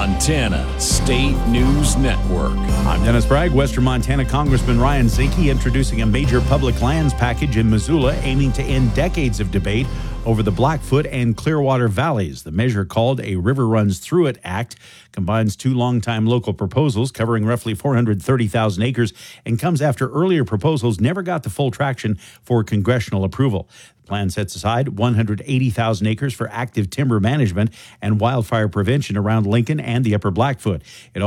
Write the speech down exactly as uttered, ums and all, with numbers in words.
Montana State News Network. I'm Dennis Bragg. Western Montana Congressman Ryan Zinke introducing a major public lands package in Missoula aiming to end decades of debate over the Blackfoot and Clearwater valleys. The measure, called a River Runs Through It Act, combines two longtime local proposals covering roughly four hundred thirty thousand acres and comes after earlier proposals never got the full traction for congressional approval. The plan sets aside one hundred eighty thousand acres for active timber management and wildfire prevention around Lincoln and the Upper Blackfoot. It